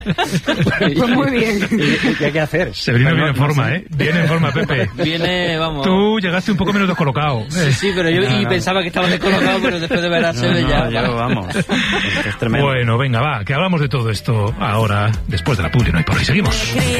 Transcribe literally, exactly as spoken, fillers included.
Pues muy bien. ¿Y qué hay que hacer? Severino viene en forma, ¿eh? Viene en forma, Pepe. Viene, vamos... Tú llegaste un poco menos descolocado. Sí, sí, pero yo no, y no. pensaba que estaba descolocado, pero después de ver a Seve no, ya... no, yo, vamos, esto es tremendo. Bueno, venga, va, que hablamos de todo esto ahora, después de la publi, no hay por ahí. Seguimos.